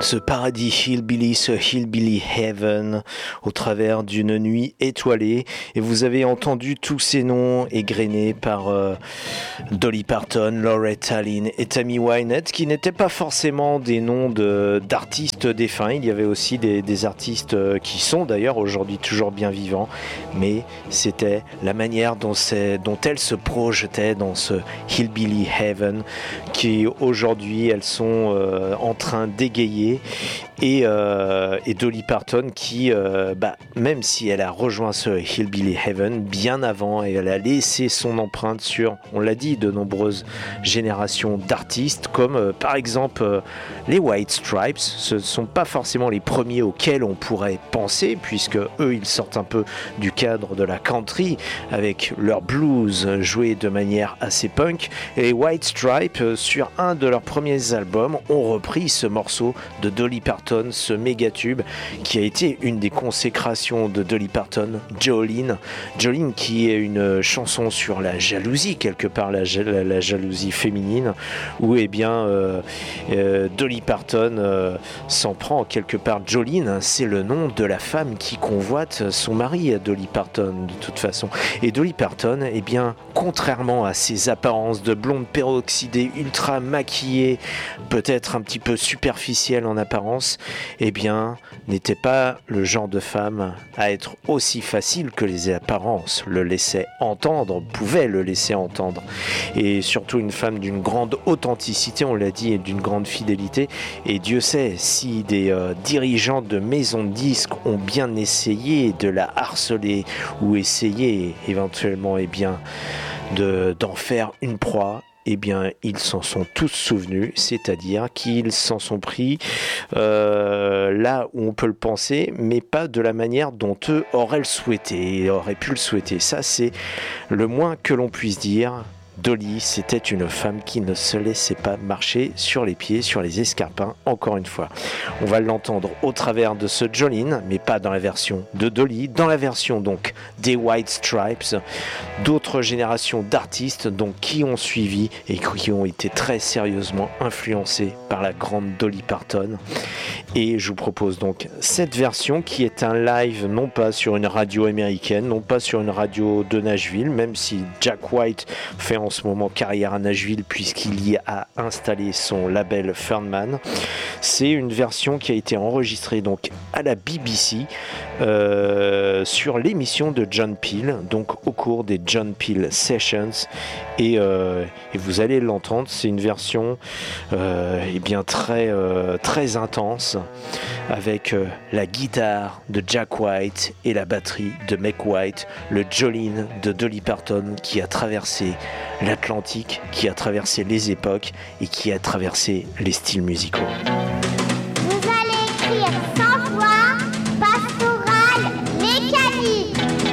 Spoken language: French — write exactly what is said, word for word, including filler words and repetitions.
ce paradis hillbilly, ce hillbilly heaven, au travers d'une nuit étoilée. Et vous avez entendu tous ces noms égrenés par euh, Dolly Parton, Loretta Lynn et Tammy Wynette, qui n'étaient pas forcément des noms de, d'artistes défunts. Il y avait aussi des, des artistes qui sont d'ailleurs aujourd'hui toujours bien vivants, mais c'était la manière dont, c'est, dont elles se projetaient dans ce hillbilly heaven, qui aujourd'hui elles sont euh, en train d'égayer. Et, euh, et Dolly Parton qui, euh, bah, même si elle a rejoint ce Hillbilly Heaven bien avant, et elle a laissé son empreinte sur, on l'a dit, de nombreuses générations d'artistes, comme euh, par exemple euh, les White Stripes. Ce ne sont pas forcément les premiers auxquels on pourrait penser, puisque eux, ils sortent un peu du cadre de la country, avec leur blues joué de manière assez punk. Et les White Stripes, euh, sur un de leurs premiers albums, ont repris ce morceau de Dolly Parton, ce méga tube qui a été une des consécrations de Dolly Parton, Jolene. Jolene qui est une chanson sur la jalousie, quelque part la, la, la jalousie féminine, où eh bien euh, euh, Dolly Parton euh, s'en prend quelque part. Jolene, c'est le nom de la femme qui convoite son mari, Dolly Parton, de toute façon. Et Dolly Parton, eh bien, contrairement à ses apparences de blonde peroxydée, ultra maquillée, peut-être un petit peu superficielle en apparence, eh bien, n'était pas le genre de femme à être aussi facile que les apparences le laissaient entendre, pouvaient le laisser entendre. Et surtout une femme d'une grande authenticité, on l'a dit, et d'une grande fidélité. Et Dieu sait si des euh, dirigeants de maisons de disques ont bien essayé de la harceler ou essayé éventuellement, eh bien, de, d'en faire une proie. Eh bien, ils s'en sont tous souvenus, c'est-à-dire qu'ils s'en sont pris euh, là où on peut le penser, mais pas de la manière dont eux auraient le souhaité, auraient pu le souhaiter. Ça, c'est le moins que l'on puisse dire. Dolly, c'était une femme qui ne se laissait pas marcher sur les pieds, sur les escarpins, encore une fois. On va l'entendre au travers de ce Jolene, mais pas dans la version de Dolly, dans la version donc des White Stripes, d'autres générations d'artistes donc qui ont suivi et qui ont été très sérieusement influencés par la grande Dolly Parton. Et je vous propose donc cette version qui est un live non pas sur une radio américaine, non pas sur une radio de Nashville, même si Jack White fait en ce moment carrière à Nashville puisqu'il y a installé son label Fernman. C'est une version qui a été enregistrée donc à la B B C euh, sur l'émission de John Peel, donc au cours des John Peel Sessions, et, euh, et vous allez l'entendre. C'est une version euh, eh bien très euh, très intense, avec euh, la guitare de Jack White et la batterie de Meg White, le Jolene de Dolly Parton qui a traversé l'Atlantique, qui a traversé les époques et qui a traversé les styles musicaux.